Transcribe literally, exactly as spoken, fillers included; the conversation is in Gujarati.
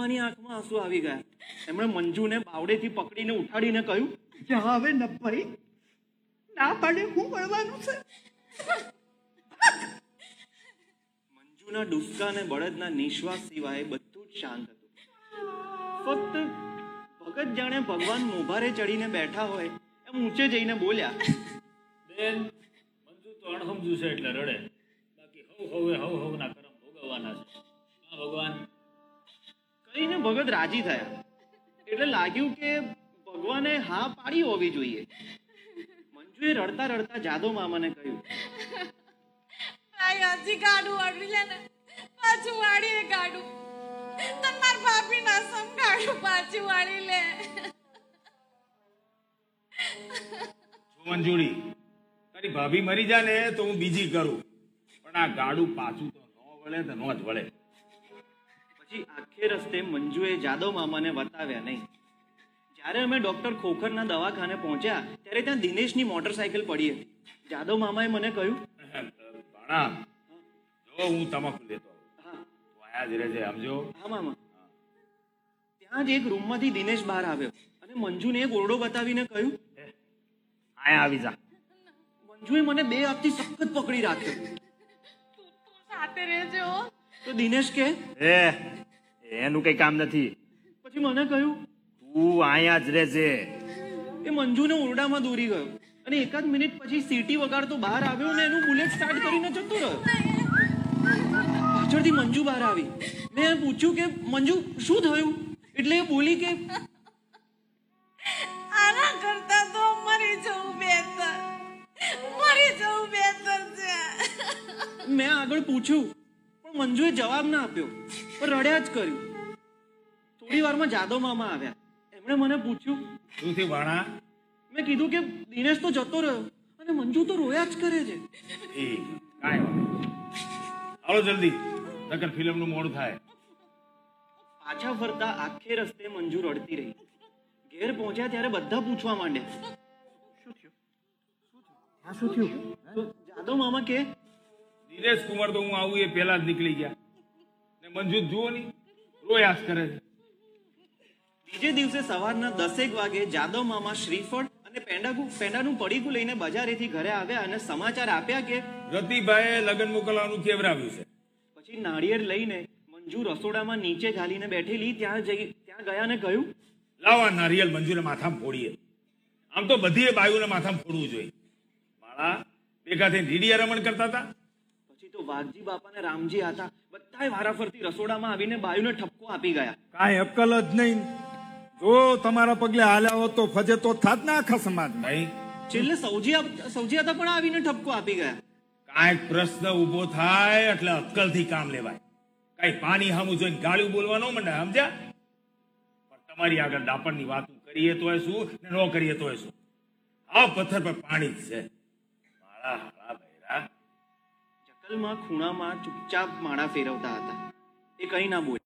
મંજુમાની આંખમાં આંસુ આવી ગયા. એમણે મંજુને બાવડેથી પકડીને ઉઠાડીને કહ્યું, જા હવે નભાઈ, ના પાડે હું મળવાનું છે. મંજુના ડુસકા અને બળદના નિશ્વાસ સિવાય બધું જ શાંત હતું. ફક્ત ભગત જાણે ભગવાન મોભારે ચડીને બેઠા હોય એમ ઊંચે જઈને બોલ્યા, બેન, મંજુ તો અણસમજુ છે એટલે રડે, બાકી હવ હવે હવ હવના કરમ ભોગવવાના છે. હા ભગવાન. કહીને ભગત રાજી થયા. એટલે લાગ્યું કે ભગવાને હા પાડી હોવી જોઈએ. મંજુએ રડતા રડતા જાદવ મામાને કહ્યું, હજી ગાડું વાળી લે ને, પાછું વાળીને ગાડું. તન માર ભાભી ના સમ ગાડું પાછું વાળી લે. મંજુડી, તારી ભાભી મરી જાય ને તો હું બીજી કરું, પણ આ ગાડું પાછું તો ન વળે તો ન જ વળે. પછી આખે રસ્તે મંજુએ જાદવ મામાને વતાવ્યા નહીં. જ્યારે અમે ડોક્ટર ખોખરના દવાખાને પહોંચ્યા ત્યારે ત્યાં દિનેશની મોટરસાયકલ પડી હતી. જાદવ મામાએ મને કહ્યું, ભાણા, જો હું તમાકુ લેતો હા તું આયા જ રહેજે, સમજો. હા મામા. ત્યાં જ એક રૂમમાંથી દિનેશ બહાર આવ્યો અને મંજુને એક ઓરડો બતાવીને કહ્યું, આયા આવી જા. મંજુએ મને બે હાથથી સખત પકડી રાખ્યો. તું તું સાથે રહેજો. તો દિનેશ કે, એ એનું કઈ કામ નથી, પછી મને કહ્યું, તું આયા જ રહેજે. એ મંજુને ઓરડામાં દોરી ગયો અને એકાદ મિનિટ પછી સીટી વગાડતો બહાર આવ્યો અને એનું બુલેટ સ્ટાર્ટ કરીને જતો રહ્યો. પાછળથી મંજુ બહાર આવી. મેં પૂછ્યું કે મંજુ શું થયું? એટલે એ બોલી કે આના કરતા તો મરી જવું બહેતર, મરી જવું બહેતર છે. મેં આગળ પૂછ્યું પણ મંજુએ જવાબ ના આપ્યો, પણ રડ્યા જ કર્યું. થોડી વારમાં જાદવ મામા આવ્યા. એમણે મને પૂછ્યું, શું થયું ભાણા? મેં કીધું કે દિનેશ તો જતો રહ્યો અને મંજુ તો રોયા જ કરે છે. ઠીક, કાંઈ વાંધો નહીં. હાલો જલ્દી, નકર ફિલ્મનું મોડું થાય. પાછા ફરતા આખે રસ્તે મંજુ રડતી રહી. ઘેર પહોંચ્યા ત્યારે બધા પૂછવા માંડ્યા, શું થયું? હા શું થયું? તો જાદવ મામા કે દિનેશ કુમાર તો હું આવું એ પહેલા જ નીકળી ગયા ને મંજુ જુઓ ની રોયાસ કરે છે. બીજે દિવસે સવારના દસેક વાગે જાદવ મામા શ્રીફળ અને પેંડાનું પેંડાનું પડીકું લઈને બજારેથી ઘરે આવ્યા અને સમાચાર આપ્યા કે રતિભાઈએ લગ્ન મોકલવાનું કેવરાવ્યું છે. પછી નાળિયેર લઈને મંજુ રસોડામાં નીચે ઘાલીને બેઠેલી ત્યાં જઈ ત્યાં ગયા ને કહ્યું, લાવા નારિયેલ મંજુને માથામાં ફોડીએ. આમ તો બધી બાયુને માથામાં ફોડવું જોઈએ. માળા ભેગા થઈને રીડિયા રમણ કરતા હતા. પછી તો વાઘજી બાપા ને રામજી હતા. બધાય વારાફરતી રસોડામાં આવીને બાયુને ઠપકો આપી ગયા. કાંઈ અક્કલ જ નહીં. જો તમારા પગલે હાલ્યા હોત તો ફજે તો થાત ને આખા સમાજમાં. ભાઈ છેલ્લે સૌજી સૌજી હતા પણ આવીને ઠપકો આપી ગયા. કાંઈક પ્રશ્ન ઉભો થાય એટલે અક્કલથી કામ લેવાય. કાંઈ પાણી હામું જોઈને ગાળ્યું બોલવા ન મંડે, સમજ્યા? પણ તમારી આગળ ડાપણની વાતો કરીએ તોય શું ને ન કરીએ તોય શું? આ પથ્થર પર પાણી જ છે. માળા હાળા બૈરા જકલમાં ખૂણામાં ચૂપચાપ માળા ફેરવતા હતા. એ કઈ ના બોલ્યા.